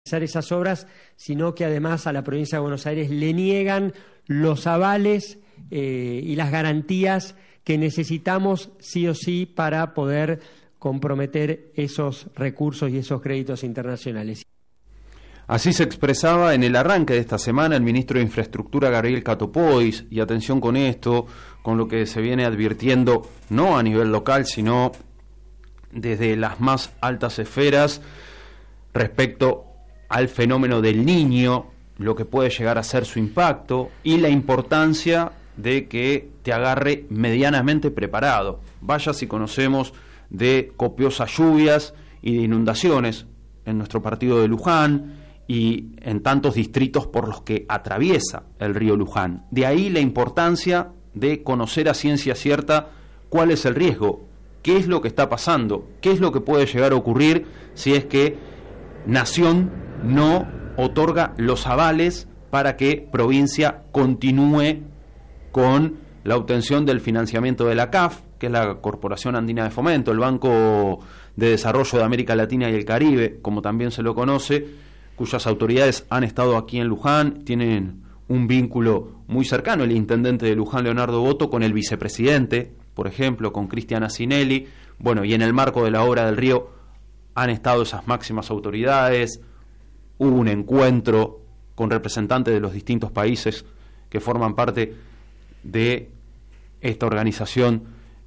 esas obras, sino que además a la provincia de Buenos Aires le niegan los avales y las garantías que necesitamos sí o sí para poder comprometer esos recursos y esos créditos internacionales. Así se expresaba en el arranque de esta semana el ministro de Infraestructura, Gabriel Catopodis, y atención con esto, con lo que se viene advirtiendo no a nivel local, sino desde las más altas esferas respecto al fenómeno del Niño, lo que puede llegar a ser su impacto y la importancia de que te agarre medianamente preparado. Vaya si conocemos de copiosas lluvias y de inundaciones en nuestro partido de Luján y en tantos distritos por los que atraviesa el río Luján. De ahí la importancia de conocer a ciencia cierta cuál es el riesgo, qué es lo que está pasando, qué es lo que puede llegar a ocurrir si es que Nación no otorga los avales para que provincia continúe con la obtención del financiamiento de la CAF, que es la Corporación Andina de Fomento, el Banco de Desarrollo de América Latina y el Caribe, como también se lo conoce, cuyas autoridades han estado aquí en Luján, tienen un vínculo muy cercano, el intendente de Luján, Leonardo Boto, con el vicepresidente, por ejemplo, con Cristian Asinelli, bueno, y en el marco de la obra del río han estado esas máximas autoridades, hubo un encuentro con representantes de los distintos países que forman parte de esta organización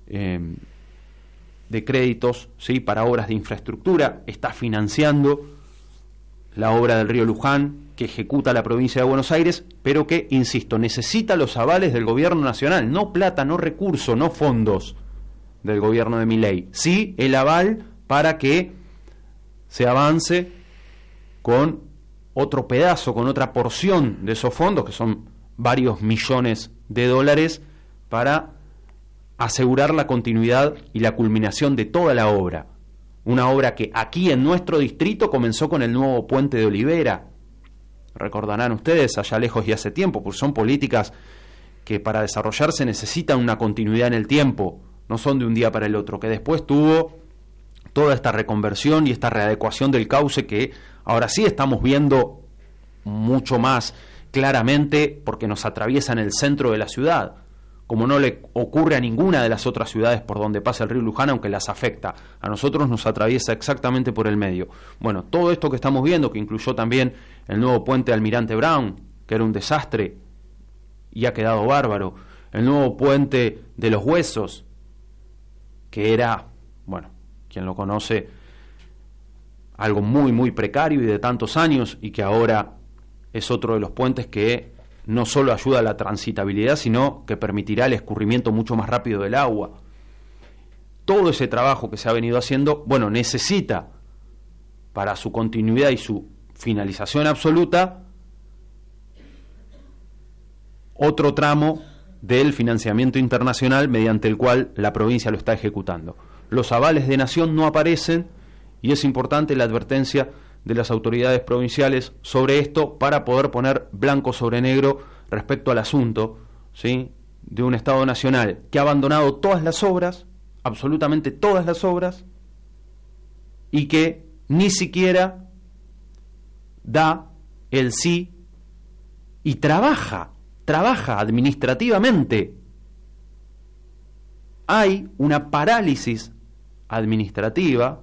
de créditos, ¿sí?, para obras de infraestructura. Está financiando la obra del río Luján que ejecuta la provincia de Buenos Aires, pero que, insisto, necesita los avales del gobierno nacional, no plata, no recursos, no fondos del gobierno de Milei, sí el aval para que se avance con otro pedazo, con otra porción de esos fondos, que son varios millones de dólares, para asegurar la continuidad y la culminación de toda la obra. Una obra que aquí en nuestro distrito comenzó con el nuevo puente de Olivera. Recordarán ustedes, allá lejos y hace tiempo, porque son políticas que para desarrollarse necesitan una continuidad en el tiempo, no son de un día para el otro, que después tuvo toda esta reconversión y esta readecuación del cauce que ahora sí estamos viendo mucho más claramente porque nos atraviesa en el centro de la ciudad, como no le ocurre a ninguna de las otras ciudades por donde pasa el río Luján, aunque las afecta. A nosotros nos atraviesa exactamente por el medio. Bueno, todo esto que estamos viendo, que incluyó también el nuevo puente Almirante Brown, que era un desastre y ha quedado bárbaro, el nuevo puente de Los Huesos, que era, bueno, quien lo conoce, algo muy muy precario y de tantos años, y que ahora es otro de los puentes que no solo ayuda a la transitabilidad, sino que permitirá el escurrimiento mucho más rápido del agua. Todo ese trabajo que se ha venido haciendo, bueno, necesita para su continuidad y su finalización absoluta otro tramo del financiamiento internacional mediante el cual la provincia lo está ejecutando. Los avales de Nación no aparecen y es importante la advertencia de las autoridades provinciales sobre esto para poder poner blanco sobre negro respecto al asunto, ¿sí?, de un Estado nacional que ha abandonado todas las obras, absolutamente todas las obras, y que ni siquiera da el sí y trabaja administrativamente. Hay una parálisis administrativa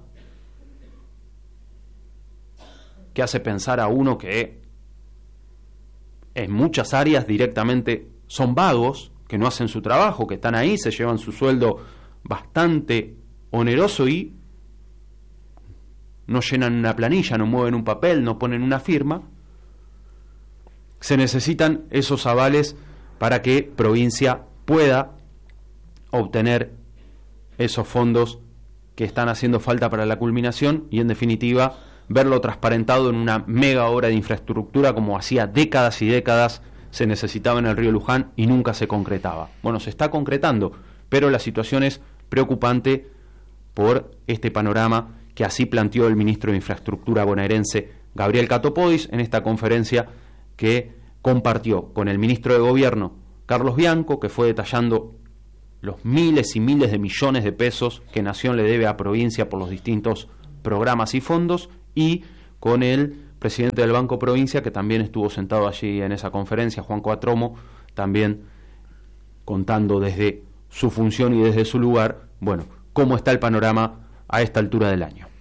que hace pensar a uno que en muchas áreas directamente son vagos, que no hacen su trabajo, que están ahí, se llevan su sueldo bastante oneroso y no llenan una planilla, no mueven un papel, no ponen una firma. Se necesitan esos avales para que provincia pueda obtener esos fondos que están haciendo falta para la culminación y, en definitiva, verlo transparentado en una mega obra de infraestructura como hacía décadas y décadas se necesitaba en el río Luján y nunca se concretaba. Bueno, se está concretando, pero la situación es preocupante por este panorama que así planteó el ministro de Infraestructura bonaerense, Gabriel Catopodis, en esta conferencia que compartió con el ministro de Gobierno, Carlos Bianco, que fue detallando los miles y miles de millones de pesos que Nación le debe a provincia por los distintos programas y fondos, y con el presidente del Banco Provincia, que también estuvo sentado allí en esa conferencia, Juan Cuatromo, también contando desde su función y desde su lugar, bueno, cómo está el panorama a esta altura del año.